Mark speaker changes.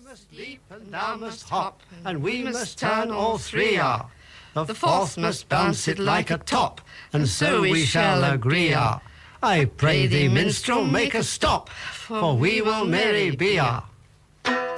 Speaker 1: must leap and thou must hop, and we must turn all three are. The fourth must bounce it like a top, and so we shall agree are. I pray thee, minstrel, make a stop, for we will merry be are.